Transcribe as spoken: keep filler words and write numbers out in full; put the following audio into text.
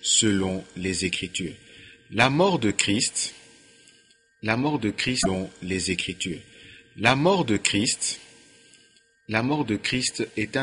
selon les Écritures. La mort de Christ, la mort de Christ selon les Écritures. La mort de Christ, la mort de Christ est un